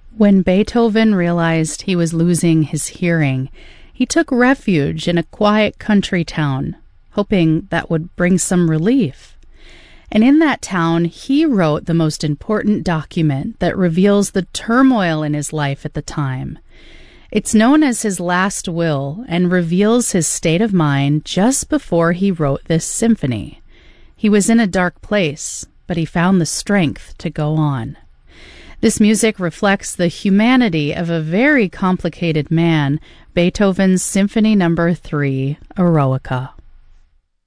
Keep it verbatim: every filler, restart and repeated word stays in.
When Beethoven realized he was losing his hearing, he took refuge in a quiet country town, hoping that would bring some relief. And in that town, he wrote the most important document that reveals the turmoil in his life at the time. It's known as his last will and reveals his state of mind just before he wrote this symphony. He was in a dark place, but he found the strength to go on. This music reflects the humanity of a very complicated man, Beethoven's Symphony Number three, Eroica.